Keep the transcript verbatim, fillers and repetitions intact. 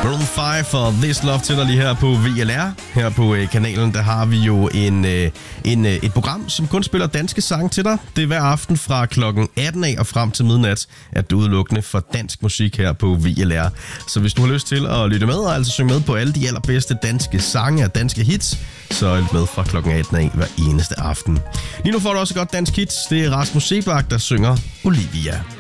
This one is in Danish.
Maroon fem og This Love til dig lige her på V L R. Her på øh, kanalen, der har vi jo en, øh, en, øh, et program, som kun spiller danske sange til dig. Det er hver aften fra klokken atten af og frem til midnat, at du udelukkende for dansk musik her på V L R. Så hvis du har lyst til at lytte med og altså synge med på alle de allerbedste danske sange og danske hits, så lyt med fra klokken atten af hver eneste aften. Lige nu får du også et godt dansk hits. Det er Rasmus Seebach, der synger Olivia.